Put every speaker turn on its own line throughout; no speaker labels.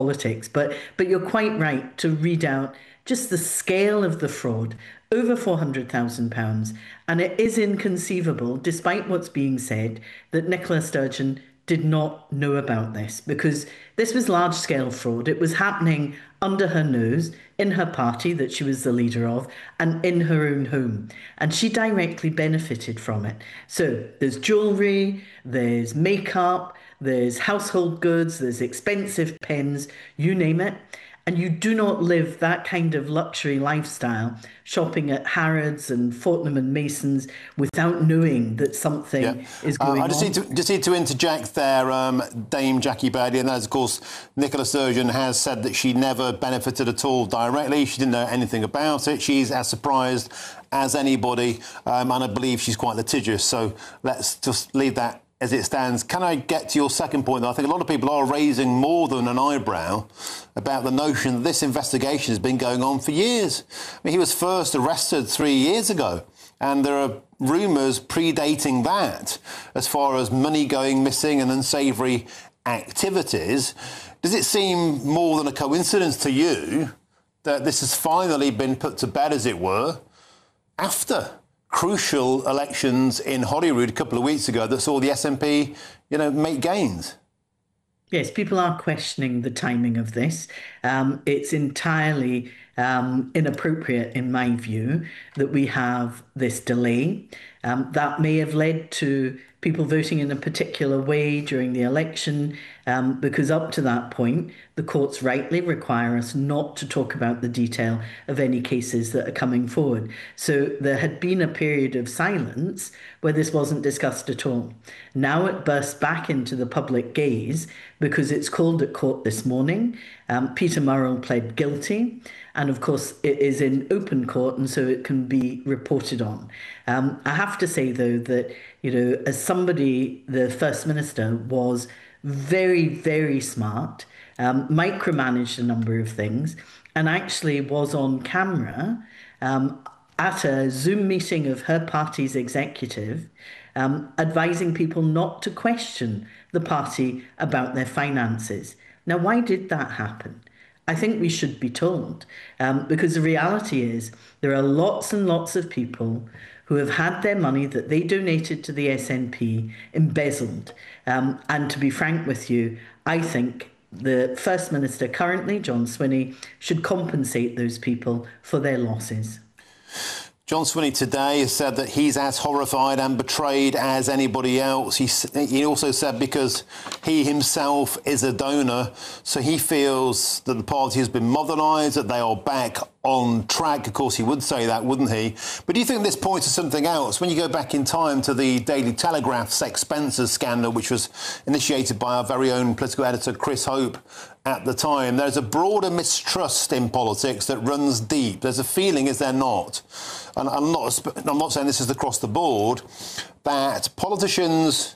politics, but you're quite right to read out just the scale of the fraud, over £400,000. And it is inconceivable, despite what's being said, that Nicola Sturgeon did not know about this because this was large scale fraud. It was happening under her nose in her party that she was the leader of and in her own home. And she directly benefited from it. So there's jewellery, there's makeup, there's household goods, there's expensive pens, you name it. And you do not live that kind of luxury lifestyle shopping at Harrods and Fortnum and Masons without knowing that something is going
I just
on.
Just need to interject there, Dame Jackie Bailey, and that is, of course, Nicola Sturgeon has said that she never benefited at all directly. She didn't know anything about it. She's as surprised as anybody, and I believe she's quite litigious. So let's just leave that as it stands. Can I get to your second point, though? I think a lot of people are raising more than an eyebrow about the notion that this investigation has been going on for years. I mean, he was first arrested 3 years ago, and there are rumours predating that as far as money going missing and unsavoury activities. Does it seem more than a coincidence to you that this has finally been put to bed, as it were, after crucial elections in Holyrood a couple of weeks ago that saw the SNP, make gains?
Yes, people are questioning the timing of this. It's entirely inappropriate, in my view, that we have this delay. That may have led to people voting in a particular way during the election, because up to that point, the courts rightly require us not to talk about the detail of any cases that are coming forward. So there had been a period of silence where this wasn't discussed at all. Now it bursts back into the public gaze because it's called at court this morning. Peter Murrell pled guilty. And of course, it is in open court, and so it can be reported on. I have to say, though, that, as somebody, the First Minister was very, very smart, micromanaged a number of things, and actually was on camera at a Zoom meeting of her party's executive, advising people not to question the party about their finances. Now, why did that happen? I think we should be told, because the reality is there are lots and lots of people who have had their money that they donated to the SNP embezzled. And to be frank with you, I think the First Minister currently, John Swinney, should compensate those people for their losses.
John Swinney today has said that he's as horrified and betrayed as anybody else. He also said because he himself is a donor, so he feels that the party has been modernised, that they are back on track. Of course, he would say that, wouldn't he? But do you think this points to something else? When you go back in time to the Daily Telegraph's Sex Spencer's scandal, which was initiated by our very own political editor, Chris Hope, at the time, there's a broader mistrust in politics that runs deep. There's a feeling, is there not? And I'm not saying this is across the board, that politicians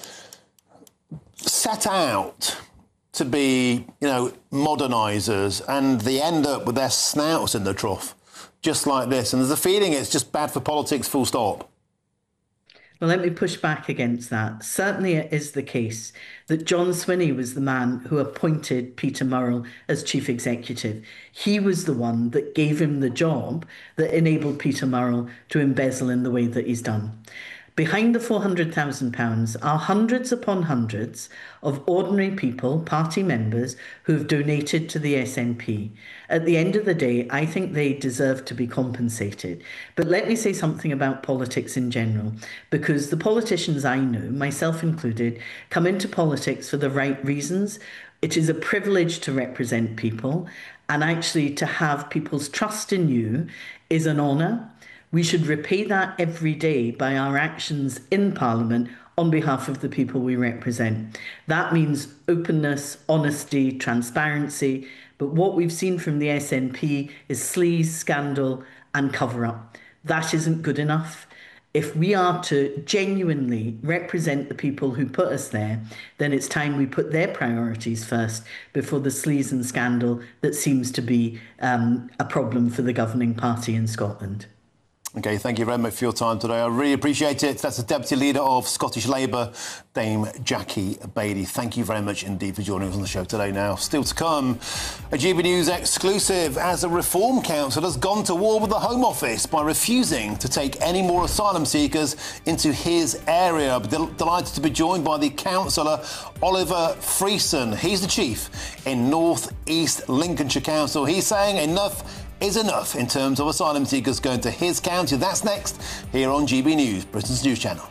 set out to be, modernisers, and they end up with their snouts in the trough, just like this. And there's a feeling it's just bad for politics, full stop.
Well, let me push back against that. Certainly it is the case that John Swinney was the man who appointed Peter Murrell as chief executive. He was the one that gave him the job that enabled Peter Murrell to embezzle in the way that he's done. Behind the £400,000 are hundreds upon hundreds of ordinary people, party members, who've donated to the SNP. At the end of the day, I think they deserve to be compensated. But let me say something about politics in general, because the politicians I know, myself included, come into politics for the right reasons. It is a privilege to represent people, and actually to have people's trust in you is an honour. We should repay that every day by our actions in Parliament on behalf of the people we represent. That means openness, honesty, transparency. But what we've seen from the SNP is sleaze, scandal and cover-up. That isn't good enough. If we are to genuinely represent the people who put us there, then it's time we put their priorities first before the sleaze and scandal that seems to be a problem for the governing party in Scotland.
OK, thank you very much for your time today. I really appreciate it. That's the Deputy Leader of Scottish Labour, Dame Jackie Baillie. Thank you very much indeed for joining us on the show today. Now, still to come, a GB News exclusive as a Reform Council has gone to war with the Home Office by refusing to take any more asylum seekers into his area. I'm delighted to be joined by the councillor, Oliver Freeston. He's the chief in North East Lincolnshire Council. He's saying enough is enough in terms of asylum seekers going to his county. That's next here on GB News, Britain's news channel.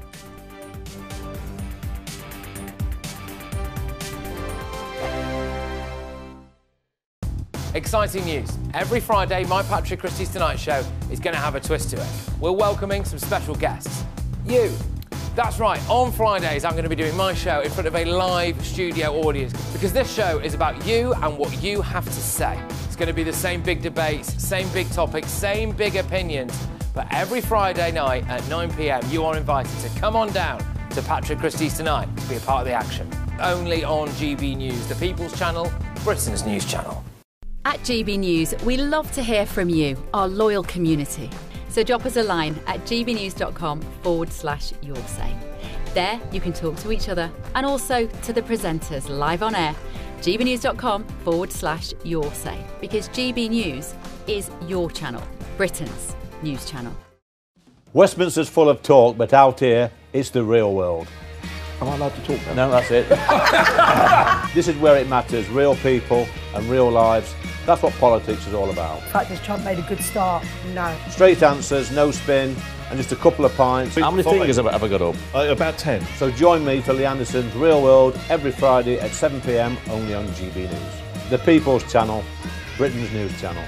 Exciting news. Every Friday, my Patrick Christie's Tonight Show is going to have a twist to it. We're welcoming some special guests. You. That's right, on Fridays I'm going to be doing my show in front of a live studio audience because this show is about you and what you have to say. It's going to be the same big debates, same big topics, same big opinions. But every Friday night at 9 p.m, you are invited to come on down to Patrick Christie's Tonight to be a part of the action. Only on GB News, the People's Channel, Britain's news channel.
At GB News, we love to hear from you, our loyal community. So drop us a line at gbnews.com/your say. There you can talk to each other and also to the presenters live on air. gbnews.com/your say, because GB News is your channel, Britain's news channel.
Westminster's full of talk, but out here, it's the real world.
Am I allowed to talk now?
No, that's it. This is where it matters, real people and real lives. That's what politics is all about.
In fact, has Trump made a good start? No.
Straight answers, no spin, and just a couple of pints.
How many fingers have I ever got up? About 10.
So join me for Lee Anderson's Real World every Friday at 7 p.m, only on GB News. The People's Channel, Britain's news channel.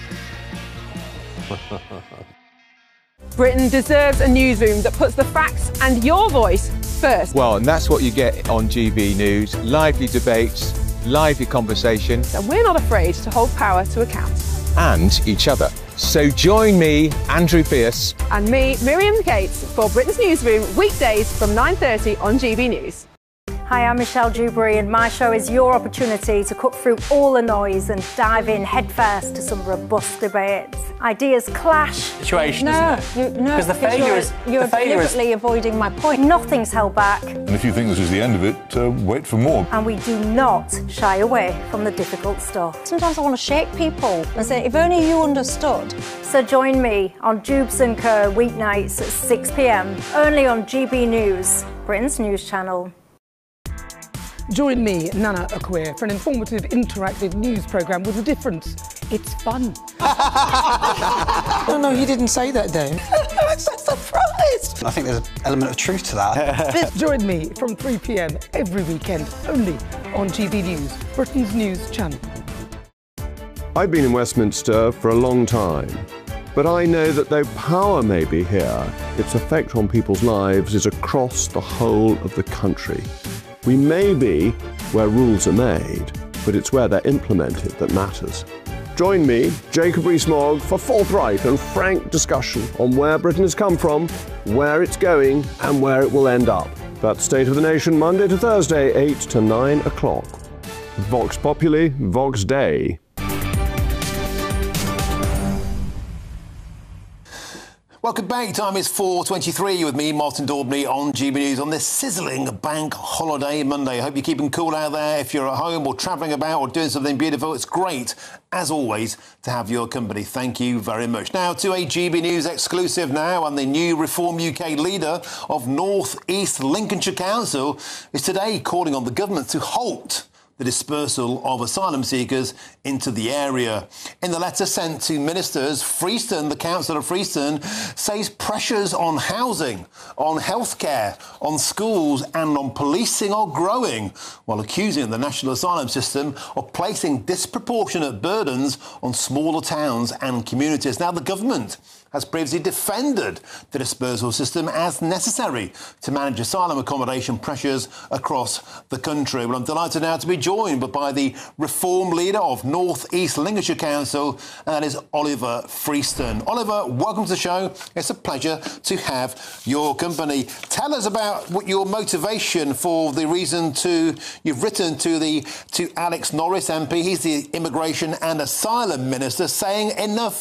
Britain deserves a newsroom that puts the facts and your voice first.
Well, and that's what you get on GB News. Lively debates, lively conversation.
And we're not afraid to hold power to account.
And each other. So join me, Andrew Pierce.
And me, Miriam Gates, for Britain's Newsroom, weekdays from 9:30 on GB News.
Hi, I'm Michelle Dewberry, and my show is your opportunity to cut through all the noise and dive in headfirst to some robust debates. Ideas clash.
Situation, isn't it?
Because you're deliberately avoiding my point. Nothing's held back.
And if you think this is the end of it, wait for more.
And we do not shy away from the difficult stuff.
Sometimes I want to shake people and say, if only you understood.
So join me on Jubes & Kerr weeknights at 6 p.m, only on GB News, Britain's news channel.
Join me, Nana Akwe, for an informative, interactive news programme with a difference. It's fun.
No, he didn't say that, Dave.
I'm so surprised.
I think there's an element of truth to that.
Join me from 3 p.m. every weekend, only on GB News, Britain's news channel.
I've been in Westminster for a long time, but I know that though power may be here, its effect on people's lives is across the whole of the country. We may be where rules are made, but it's where they're implemented that matters. Join me, Jacob Rees-Mogg, for forthright and frank discussion on where Britain has come from, where it's going, and where it will end up. That's State of the Nation, Monday to Thursday, 8 to 9 o'clock. Vox Populi, Vox Dei.
Welcome back. Time is 4:23 with me, Martin Daubney, on GB News on this sizzling bank holiday Monday. I hope you're keeping cool out there. If you're at home or travelling about or doing something beautiful, it's great, as always, to have your company. Thank you very much. Now to a GB News exclusive now, and the new Reform UK leader of North East Lincolnshire Council is today calling on the government to halt the dispersal of asylum seekers into the area. In the letter sent to ministers, Freeston, the councillor of Freeston, says pressures on housing, on healthcare, on schools and on policing are growing, while accusing the national asylum system of placing disproportionate burdens on smaller towns and communities. Now, the government has previously defended the dispersal system as necessary to manage asylum accommodation pressures across the country. Well, I'm delighted now to be joined by the Reform leader of North East Lincolnshire Council, and that is Oliver Freeston. Oliver, welcome to the show. It's a pleasure to have your company. Tell us about what your motivation for the reason you've written to Alex Norris MP. He's the Immigration and Asylum Minister, saying enough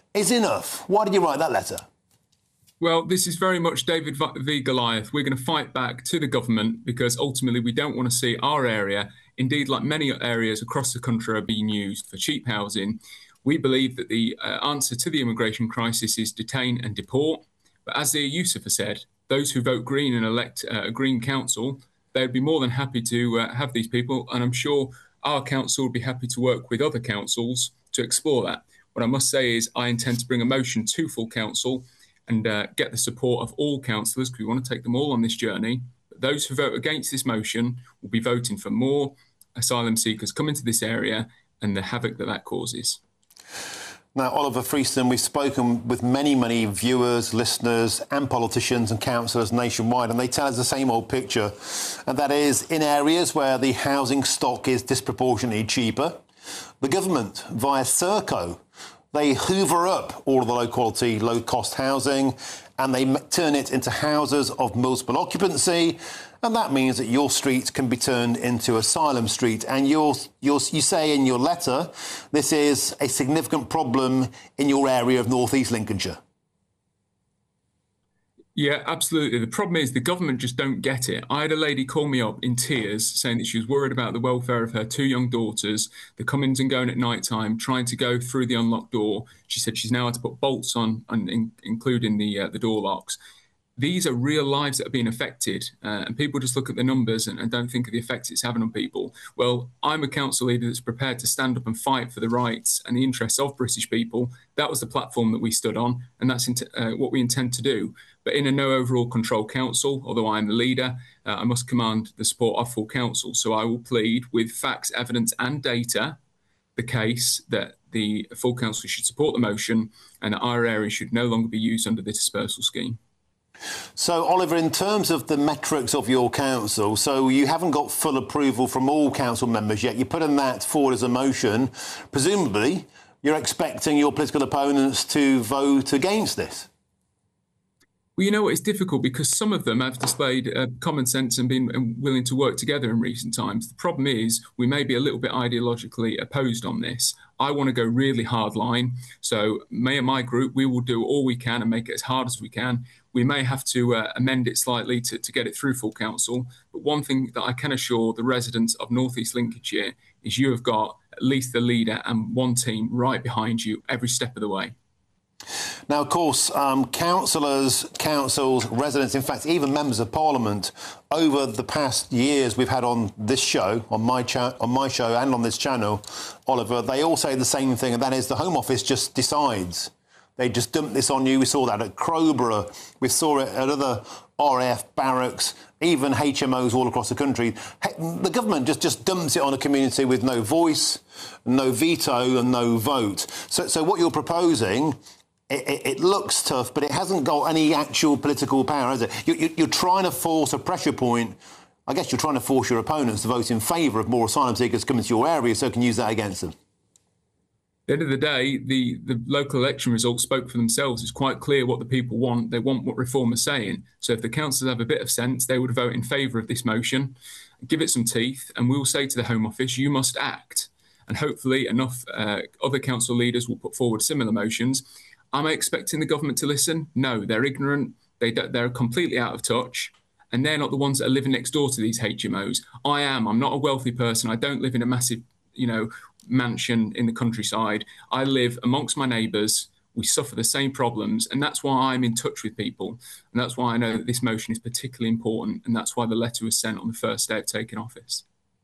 is enough. Why did you write that letter?
Well, this is very much David v Goliath. We're going to fight back to the government because ultimately we don't want to see our area, indeed like many areas across the country, are being used for cheap housing. We believe that the answer to the immigration crisis is detain and deport. But as Zia Youssef has said, those who vote Green and elect a Green council, they'd be more than happy to have these people. And I'm sure our council would be happy to work with other councils to explore that. What I must say is I intend to bring a motion to full council and get the support of all councillors, because we want to take them all on this journey. But those who vote against this motion will be voting for more asylum seekers coming to this area and the havoc that that causes.
Now, Oliver Freeston, we've spoken with many, many viewers, listeners and politicians and councillors nationwide, and they tell us the same old picture, and that is in areas where the housing stock is disproportionately cheaper, the government, via Serco, they hoover up all of the low-quality, low-cost housing and they turn it into houses of multiple occupancy, and that means that your street can be turned into Asylum Street. And you say in your letter this is a significant problem in your area of North East Lincolnshire.
Yeah, absolutely. The problem is the government just don't get it. I had a lady call me up in tears saying that she was worried about the welfare of her 2 young daughters. They're coming and going at night time, trying to go through the unlocked door. She said she's now had to put bolts on, including the door locks. These are real lives that are being affected, and people just look at the numbers and don't think of the effects it's having on people. Well, I'm a council leader that's prepared to stand up and fight for the rights and the interests of British people. That was the platform that we stood on, and that's what we intend to do. But in a no overall control council, although I am the leader, I must command the support of full council. So I will plead with facts, evidence and data the case that the full council should support the motion and that our area should no longer be used under the dispersal scheme.
So, Oliver, in terms of the metrics of your council, so you haven't got full approval from all council members yet. You're putting that forward as a motion. Presumably, you're expecting your political opponents to vote against this.
Well, you know what, it's difficult because some of them have displayed common sense and been willing to work together in recent times. The problem is we may be a little bit ideologically opposed on this. I want to go really hard line. So me and my group, we will do all we can and make it as hard as we can. We may have to amend it slightly to get it through full council. But one thing that I can assure the residents of North East Lincolnshire is you have got at least the leader and one team right behind you every step of the way.
Now, of course, councillors, councils, residents, in fact, even members of Parliament, over the past years we've had on this show, on my show and on this channel, Oliver, they all say the same thing, and that is the Home Office just decides. They just dump this on you. We saw that at Crowborough. We saw it at other RAF barracks, even HMOs all across the country. The government just dumps it on a community with no voice, no veto and no vote. So what you're proposing, it looks tough, but it hasn't got any actual political power, has it? You're trying to force a pressure point. I guess you're trying to force your opponents to vote in favour of more asylum seekers coming to your area so you can use that against them.
At the end of the day, the local election results spoke for themselves. It's quite clear what the people want. They want what Reform is saying. So if the councillors have a bit of sense, they would vote in favour of this motion, give it some teeth, and we will say to the Home Office, you must act. And hopefully enough other council leaders will put forward similar motions. Am I expecting the government to listen? No, they're ignorant. They're completely out of touch. And they're not the ones that are living next door to these HMOs. I am. I'm not a wealthy person. I don't live in a massive, mansion in the countryside. I live amongst my neighbours. We suffer the same problems. And that's why I'm in touch with people. And that's why I know that this motion is particularly important. And that's why the letter was sent on the first day of taking office.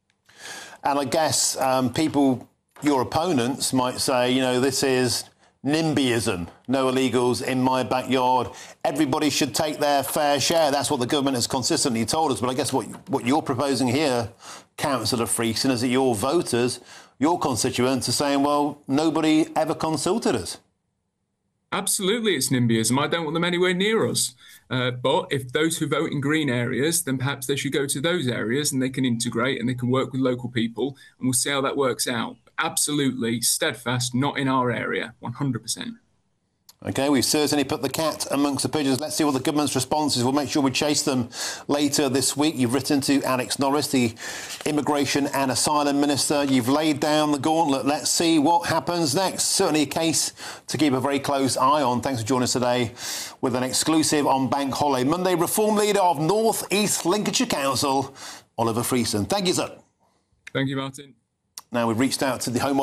And I guess people, your opponents, might say, this is NIMBYism, no illegals in my backyard. Everybody should take their fair share. That's what the government has consistently told us. But I guess what you're proposing here, Councillor Freeston, is that your voters, your constituents are saying, well, nobody ever consulted us.
Absolutely, it's NIMBYism. I don't want them anywhere near us. But if those who vote in green areas, then perhaps they should go to those areas and they can integrate and they can work with local people, and we'll see how that works out. Absolutely, steadfast, not in our area, 100%.
OK, we've certainly put the cat amongst the pigeons. Let's see what the government's response is. We'll make sure we chase them later this week. You've written to Alex Norris, the Immigration and Asylum Minister. You've laid down the gauntlet. Let's see what happens next. Certainly a case to keep a very close eye on. Thanks for joining us today with an exclusive on Bank Holiday Monday. Reform Leader of North East Lincolnshire Council, Oliver Freeson. Thank you, sir.
Thank you, Martin.
Now we've reached out to the Home